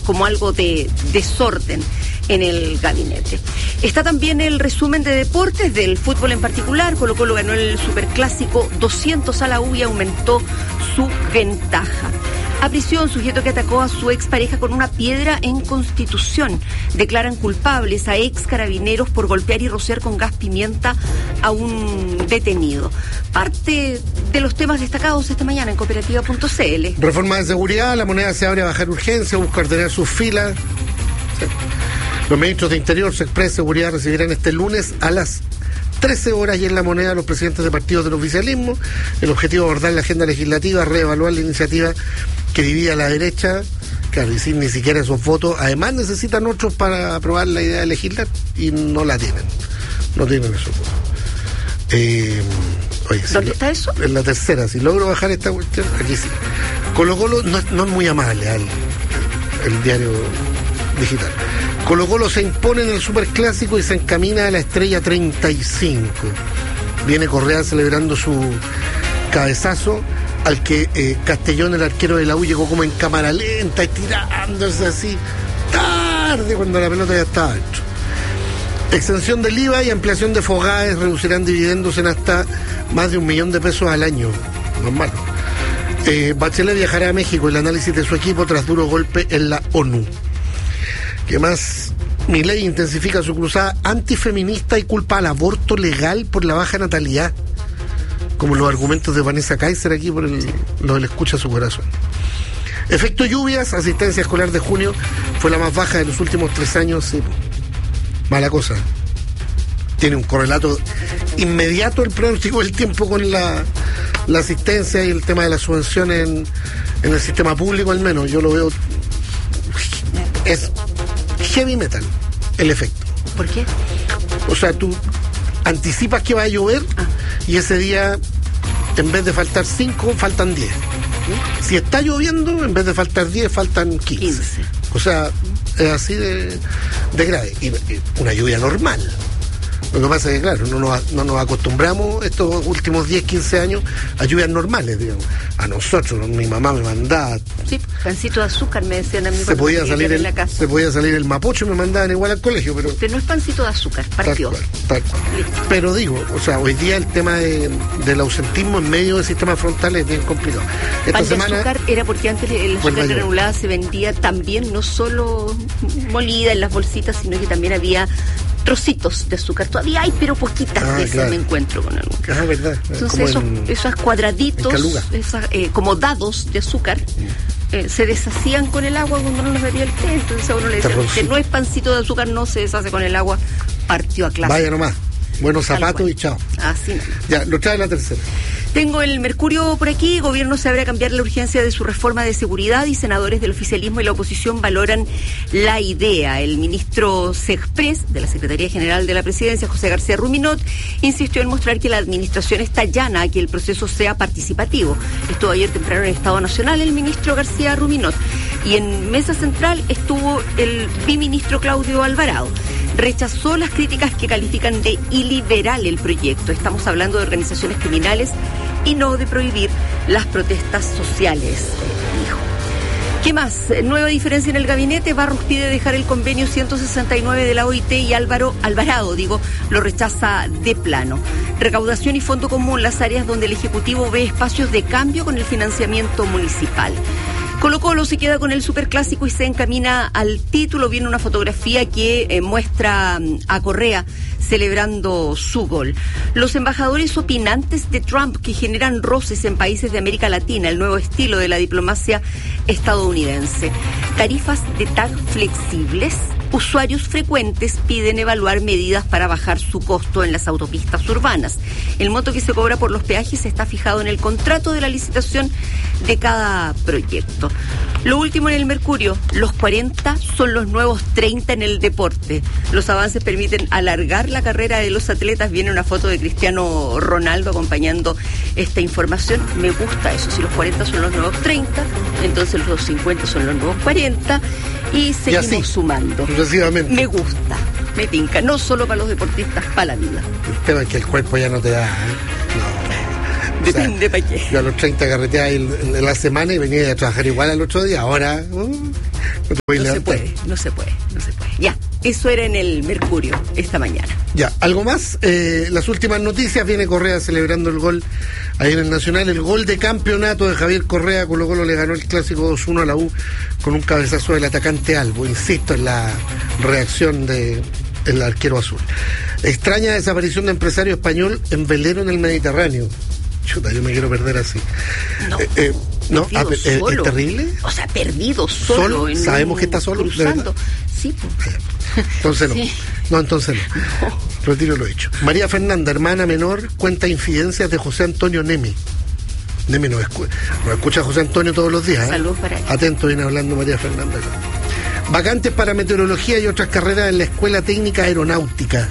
como algo de desorden en el gabinete. Está también el resumen de deportes, del fútbol en particular. Colo-Colo ganó el Superclásico 200 a la U y aumentó su ventaja. A prisión, sujeto que atacó a su expareja con una piedra en Constitución. Declaran culpables a ex carabineros por golpear y rociar con gas pimienta a un detenido. Parte de los temas destacados esta mañana en cooperativa.cl. Reforma de seguridad, la moneda se abre a bajar urgencia, busca ordenar sus filas. Sí. Los ministros de Interior, Sexpress, Seguridad recibirán este lunes a las 13 horas y en la moneda los presidentes de partidos del oficialismo. El objetivo es abordar la agenda legislativa, reevaluar la iniciativa que divide a la derecha, claro, y sin ni siquiera esos votos. Además necesitan otros para aprobar la idea de legislar y no la tienen. No tienen esos votos. ¿Dónde está eso? En la tercera, si logro bajar esta cuestión, aquí sí. Colo-Colo no es muy amable el diario digital. Colo-Colo se impone en el Superclásico y se encamina a la estrella 35. Viene Correa celebrando su cabezazo, al que Castellón, el arquero de la U, llegó como en cámara lenta, estirándose así, tarde, cuando la pelota ya estaba dentro. Extensión del IVA y ampliación de Fogaes reducirán dividendos en hasta más de $1 millón al año. Normal. Bachelet viajará a México, el análisis de su equipo tras duro golpe en la ONU. ¿Qué más? Milei intensifica su cruzada antifeminista y culpa al aborto legal por la baja natalidad. Como los argumentos de Vanessa Kaiser aquí por lo del escucha su corazón. Efecto lluvias, asistencia escolar de junio fue la más baja de los últimos 3 años. Sí. Mala cosa. Tiene un correlato inmediato el pronóstico del tiempo con la asistencia y el tema de las subvenciones en el sistema público, al menos. Yo lo veo. Es heavy metal el efecto. ¿Por qué? O sea, tú anticipas que va a llover y ese día, en vez de faltar 5, faltan 10. Si está lloviendo, en vez de faltar 10, faltan 15. O sea, es así de grave. Y una lluvia normal. Lo que pasa es que, claro, no nos acostumbramos estos últimos 10, 15 años a lluvias normales, digamos. A nosotros, mi mamá me mandaba... Sí, pancito de azúcar, me decían a mí. Se podía salir el mapocho y me mandaban igual al colegio, pero... Pero no es pancito de azúcar, partió. Tal cual. Pero digo, o sea, hoy día el tema del ausentismo en medio del sistema frontal es bien complicado. Esta semana... de azúcar era porque antes el azúcar granulada se vendía también, no solo molida en las bolsitas, sino que también había trocitos de azúcar. Todavía hay, pero poquitas veces claro. Me encuentro con algo. Ah, verdad. Entonces esos cuadraditos, como dados de azúcar, se deshacían con el agua cuando no los bebía el té. Entonces a uno le decía que no es pancito de azúcar, no se deshace con el agua, partió a clase. Vaya nomás. Buenos zapatos y chao. Así no. Ya, lo trae la tercera. Tengo el Mercurio por aquí. Gobierno se abre a cambiar la urgencia de su reforma de seguridad y senadores del oficialismo y la oposición valoran la idea. El ministro Sexpress de la Secretaría General de la Presidencia, José García Ruminot, insistió en mostrar que la administración está llana a que el proceso sea participativo. Estuvo ayer temprano en el Estado Nacional el ministro García Ruminot. Y en mesa central estuvo el biministro Claudio Alvarado. Rechazó las críticas que califican de iliberal el proyecto. Estamos hablando de organizaciones criminales y no de prohibir las protestas sociales, dijo. ¿Qué más? Nueva diferencia en el gabinete. Barros pide dejar el convenio 169 de la OIT y Alvarado, lo rechaza de plano. Recaudación y fondo común, las áreas donde el Ejecutivo ve espacios de cambio con el financiamiento municipal. Colo-Colo se queda con el Superclásico y se encamina al título. Viene una fotografía que muestra a Correa celebrando su gol. Los embajadores opinantes de Trump que generan roces en países de América Latina, el nuevo estilo de la diplomacia estadounidense. Tarifas de tag flexibles. Usuarios frecuentes piden evaluar medidas para bajar su costo en las autopistas urbanas. El monto que se cobra por los peajes está fijado en el contrato de la licitación de cada proyecto. Lo último en el Mercurio, los 40 son los nuevos 30 en el deporte. Los avances permiten alargar la carrera de los atletas. Viene una foto de Cristiano Ronaldo acompañando esta información. Me gusta eso. Si los 40 son los nuevos 30, entonces los 50 son los nuevos 40 y seguimos y así, sumando. Me gusta, me tinca, no solo para los deportistas, para la vida. El tema es que el cuerpo ya no te da, Depende para qué. Yo a los 30 carreteaba en la semana y venía a trabajar igual al otro día. Ahora no se puede. Ya, eso era en el Mercurio esta mañana. Ya, algo más. Las últimas noticias. Viene Correa celebrando el gol ayer en el Nacional. El gol de campeonato de Javier Correa. Colo-Colo le ganó el clásico 2-1 a la U con un cabezazo del atacante Albo. Insisto en la reacción del arquero azul. Extraña desaparición de empresario español en velero en el Mediterráneo. Chuta, yo me quiero perder así. No, ¿es terrible? O sea, perdido solo. ¿Sabemos que está solo? Cruzando. Sí, pues. Entonces no. Sí. No, entonces no. Retiro lo dicho. María Fernanda, hermana menor, cuenta infidencias de José Antonio Nemi. Nemi nos escucha José Antonio todos los días. Saludos para él. Atento, viene hablando María Fernanda. Vacantes para meteorología y otras carreras en la Escuela Técnica Aeronáutica.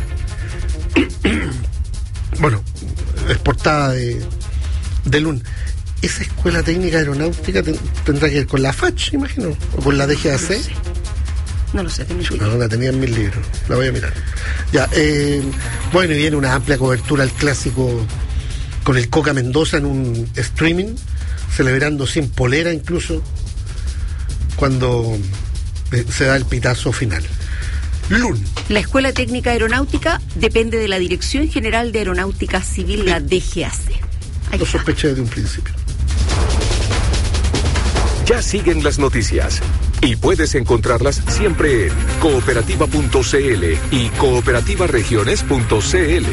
Bueno, es portada de LUN. ¿Esa Escuela Técnica Aeronáutica tendrá que ver con la FACH, imagino? ¿O con la DGAC? No lo sé, no, la tenía en mis libros, la voy a mirar. Ya, bueno, y viene una amplia cobertura al clásico con el Coca Mendoza en un streaming, celebrando sin polera incluso, cuando se da el pitazo final. LUN. La Escuela Técnica Aeronáutica depende de la Dirección General de Aeronáutica Civil, la DGAC. Lo sospeché de un principio. Ya siguen las noticias y puedes encontrarlas siempre en cooperativa.cl y cooperativaregiones.cl.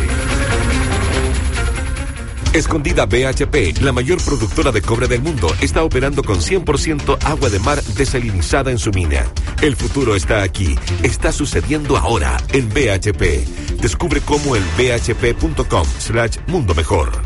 Escondida BHP, la mayor productora de cobre del mundo, está operando con 100% agua de mar desalinizada en su mina. El futuro está aquí, está sucediendo ahora en BHP. Descubre cómo en bhp.com/mundo mejor.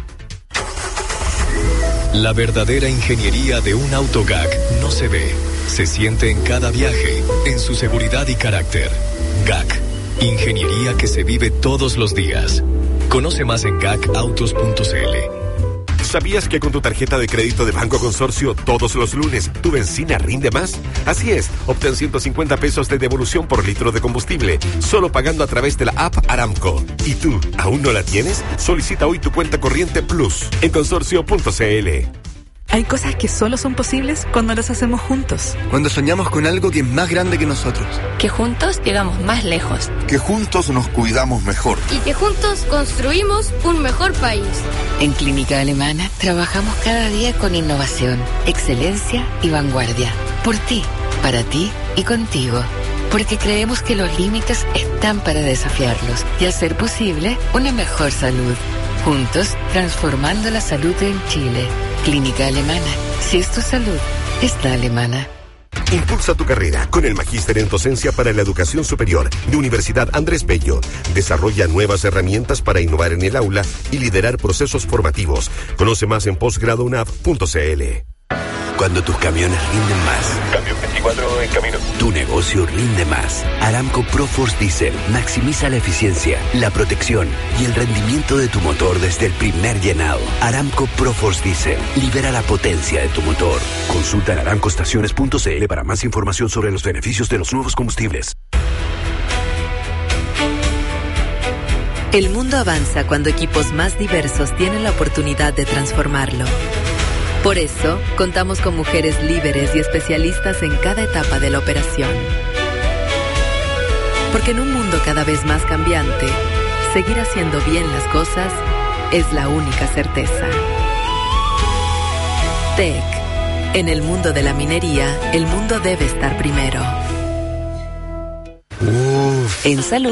La verdadera ingeniería de un auto GAC no se ve, se siente en cada viaje, en su seguridad y carácter. GAC, ingeniería que se vive todos los días. Conoce más en gacautos.cl. ¿Sabías que con tu tarjeta de crédito de Banco Consorcio todos los lunes tu benzina rinde más? Así es, obtén 150 pesos de devolución por litro de combustible, solo pagando a través de la app Aramco. ¿Y tú, aún no la tienes? Solicita hoy tu cuenta corriente Plus en consorcio.cl. Hay cosas que solo son posibles cuando las hacemos juntos. Cuando soñamos con algo que es más grande que nosotros. Que juntos llegamos más lejos. Que juntos nos cuidamos mejor. Y que juntos construimos un mejor país. En Clínica Alemana trabajamos cada día con innovación, excelencia y vanguardia. Por ti, para ti y contigo. Porque creemos que los límites están para desafiarlos y hacer posible una mejor salud. Juntos, transformando la salud en Chile. Clínica Alemana. Si es tu salud, está alemana. Impulsa tu carrera con el Magíster en Docencia para la Educación Superior de Universidad Andrés Bello. Desarrolla nuevas herramientas para innovar en el aula y liderar procesos formativos. Conoce más en posgradounab.cl. Cuando tus camiones rinden más. Cambio 24 en camino. Tu negocio rinde más. Aramco ProForce Diesel maximiza la eficiencia, la protección y el rendimiento de tu motor desde el primer llenado. Aramco ProForce Diesel libera la potencia de tu motor. Consulta en aramcoestaciones.cl para más información sobre los beneficios de los nuevos combustibles. El mundo avanza cuando equipos más diversos tienen la oportunidad de transformarlo. Por eso, contamos con mujeres líderes y especialistas en cada etapa de la operación. Porque en un mundo cada vez más cambiante, seguir haciendo bien las cosas es la única certeza. TEC. En el mundo de la minería, el mundo debe estar primero. En salud.